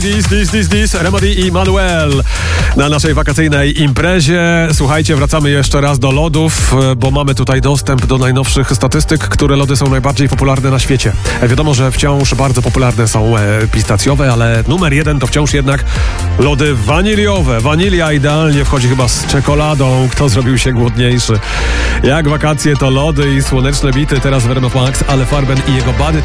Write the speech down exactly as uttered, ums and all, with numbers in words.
Dis, dis, dis, dis, Remedy i Manuel na naszej wakacyjnej imprezie. Słuchajcie, wracamy jeszcze raz do lodów, bo mamy tutaj dostęp do najnowszych statystyk, które lody są najbardziej popularne na świecie. Wiadomo, że wciąż bardzo popularne są pistacjowe, ale numer jeden to wciąż jednak lody waniliowe. Wanilia idealnie wchodzi chyba z czekoladą. Kto zrobił się głodniejszy? Jak wakacje to lody i słoneczne bity, teraz w R M F Max, ale Farben i jego bady.